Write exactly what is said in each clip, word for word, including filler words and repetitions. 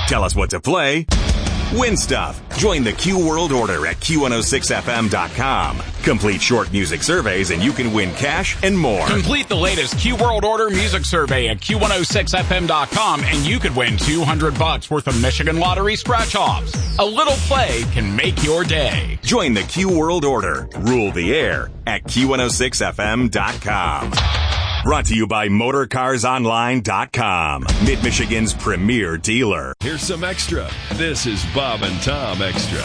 Tell us what to play. Win stuff. Join the Q World Order at Q one oh six F M dot com. Complete short music surveys and you can win cash and more. Complete the latest Q World Order music survey at Q one oh six F M dot com and you could win two hundred bucks worth of Michigan Lottery scratch-offs. A little play can make your day. Join the Q World Order. Rule the air at Q one oh six F M dot com. Brought to you by Motor Cars Online dot com, Mid-Michigan's premier dealer. Here's some extra. This is Bob and Tom Extra.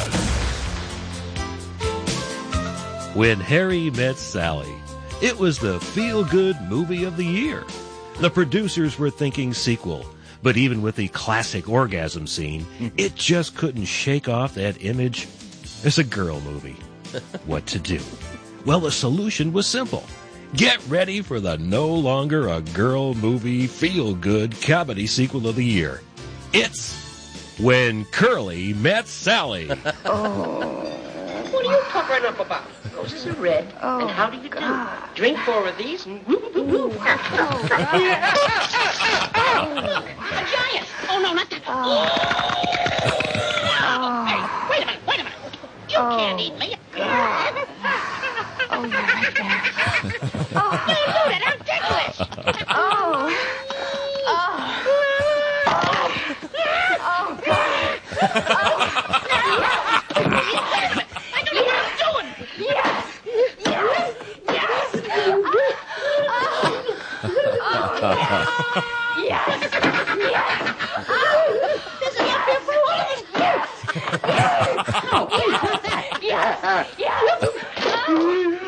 When Harry Met Sally, it was the feel-good movie of the year. The producers were thinking sequel, but even with the classic orgasm scene, it just couldn't shake off that image as a girl movie. What to do? Well, the solution was simple. Get ready for the no longer a girl movie feel-good comedy sequel of the year. It's When Curly Met Sally. Oh. What are you puckering up about? Roses are red. Oh, and how do you God. do? Drink four of these and whoop, whoop, whoop. Oh, A giant. Oh, no, not that. Oh. Hey, wait a minute, wait a minute. You Oh. can't eat me. God. Oh, you like that? Oh. You do that. I'm ticklish. Oh. Oh. Oh, God. Oh. I don't know what I'm doing. Yes. Yes. Yes. Oh. Oh. Yes. Yes. Oh. This is up here for all of us. Yes. Yes. Oh, yeah, how's that? Yes. Yes.